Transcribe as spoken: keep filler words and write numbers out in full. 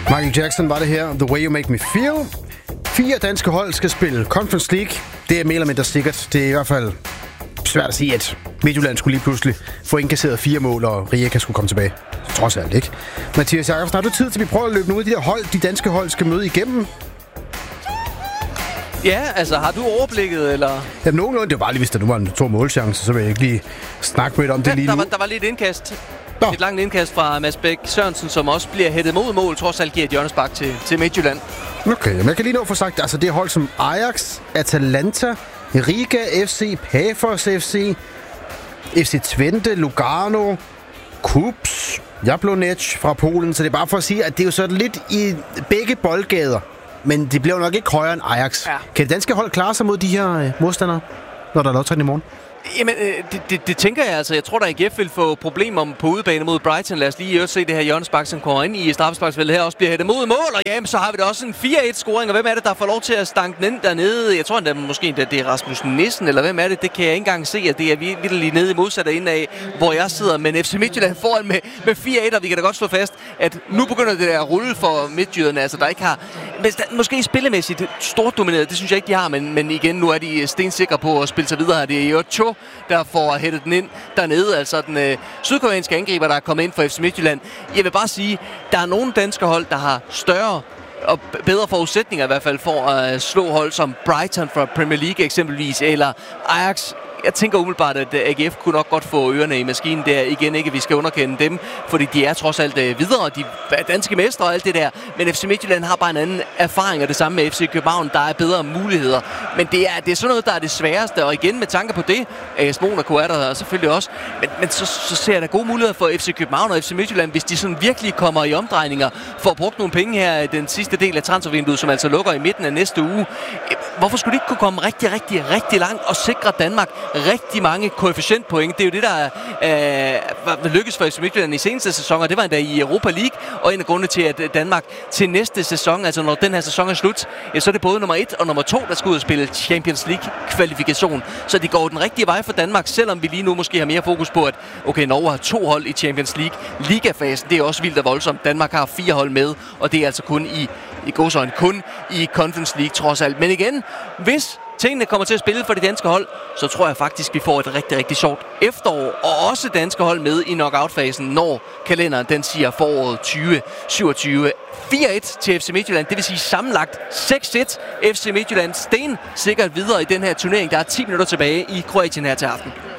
Michael Jackson var det her. The Way You Make Me Feel. Fire danske hold skal spille Conference League. Det er mere eller mindre sikkert. Det er i hvert fald svært at sige, at Midtjylland skulle lige pludselig få indkasseret fire mål, og Rijeka skulle komme tilbage. Trods alt, ikke? Mathias Jakobsen, har du tid til, at vi prøver at løbe nogle af de der hold, de danske hold skal møde igennem? Ja, altså, har du overblikket, eller? Ja, nogenlunde. Det var bare lige, hvis der nu var en to målchance, så vil jeg ikke lige snakke med om det ja, lige der nu. var, der var lidt indkast. Nå. Et langt indkast fra Mads Bæk Sørensen, som også bliver hættet mod mål. Trods alt giver et hjørnespark til, til Midtjylland. Okay, men jeg kan lige nå få sagt, altså det er hold som Ajax, Atalanta, Riga F C, Pafos F C, F C Twente, Lugano, Kups, Jablonec fra Polen. Så det er bare for at sige, at det er jo sådan lidt i begge boldgader. Men det bliver jo nok ikke højere end Ajax. Ja. Kan det danske hold klare sig mod de her øh, modstandere, når der er lovtræning i morgen? Jamen, øh, det, det, det tænker jeg altså. Jeg tror, at A G F vil få problemer på udebane mod Brighton. Lad os lige se det her hjørnespark, som kommer ind i straffesparksfeltet her. Også bliver hættet mod mål, og jamen, så har vi da også en fire et-scoring. Og hvem er det, der får lov til at stanke den ind dernede? Jeg tror endda måske, at det er Rasmus Nissen, eller hvem er det? Det kan jeg ikke engang se, at det er virkelig nede i modsatte ende af, hvor jeg sidder. Men F C Midtjylland foran med, med fire et, og vi kan da godt slå fast, at nu begynder det der at rulle for Midtjyderne. Altså, der ikke har... Måske spillemæssigt stort domineret, det synes jeg ikke, de har. Men, men igen, nu er de stensikre på at spille sig videre her. Det er jo Cho, der får hættet den ind dernede. Altså den øh, sydkoreanske angriber, der er kommet ind for F C Midtjylland. Jeg vil bare sige, der er nogle danske hold, der har større og bedre forudsætninger i hvert fald for at slå hold som Brighton fra Premier League eksempelvis, eller Ajax. Jeg tænker umiddelbart, at A G F kunne nok godt få ørerne i maskinen der. Igen ikke, vi skal underkende dem, fordi de er trods alt videre. De er danske mestre og alt det der. Men F C Midtjylland har bare en anden erfaring, og det samme med F C København. Der er bedre muligheder. Men det er, det er sådan noget, der er det sværeste. Og igen med tanke på det, A S Monaco er der selvfølgelig også. Men, men så, så ser jeg der gode muligheder for F C København og F C Midtjylland, hvis de sådan virkelig kommer i omdrejninger for at bruge nogle penge her i den sidste del af transfervinduet, som altså lukker i midten af næste uge. Hvorfor skulle de ikke kunne komme rigtig, rigtig, rigtig langt og sikre Danmark rigtig mange koefficientpoint? Det er jo det, der øh, lykkes for F C Midtjylland i seneste sæson, og det var endda i Europa League, og en af grundene til, at Danmark til næste sæson, altså når den her sæson er slut, ja, så er det både nummer et og nummer to, der skal ud og spille Champions League-kvalifikation. Så det går den rigtige vej for Danmark, selvom vi lige nu måske har mere fokus på, at okay, Norge har to hold i Champions League. Ligafasen, det er også vildt og voldsomt. Danmark har fire hold med, og det er altså kun i, i godsøjne, kun i Conference League trods alt. Men igen, hvis tingene kommer til at spille for de danske hold, så tror jeg faktisk, vi får et rigtig, rigtig sjovt efterår, og også danske hold med i knockout-fasen, når kalenderen den siger foråret tyve syvogtyve. fire et til F C Midtjylland, det vil sige sammenlagt seks et. F C Midtjylland sten sikkert videre i den her turnering. Der er ti minutter tilbage i Kroatien her til aften.